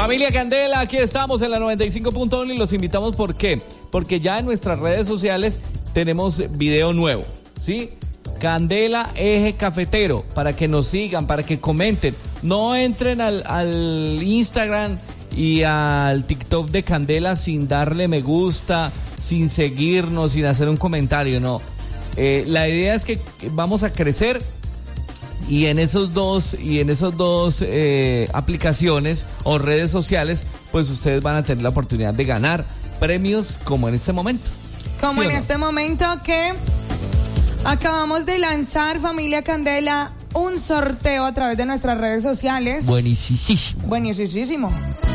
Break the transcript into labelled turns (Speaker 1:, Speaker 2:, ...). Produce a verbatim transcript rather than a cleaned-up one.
Speaker 1: Familia Candela, aquí estamos en la noventa y cinco punto uno y los invitamos, ¿por qué? Porque ya en nuestras redes sociales tenemos video nuevo, ¿sí? Candela Eje Cafetero, para que nos sigan, para que comenten. No entren al, al Instagram y al TikTok de Candela sin darle me gusta, sin seguirnos, sin hacer un comentario, no. Eh, la idea es que vamos a crecer y en esos dos y en esos dos eh, aplicaciones o redes sociales, pues ustedes van a tener la oportunidad de ganar premios como en este momento.
Speaker 2: Como
Speaker 1: ¿Sí
Speaker 2: en
Speaker 1: o no?
Speaker 2: este momento que acabamos de lanzar, familia Candela, un sorteo a través de nuestras redes sociales.
Speaker 1: Buenísimo.
Speaker 2: Buenísimo.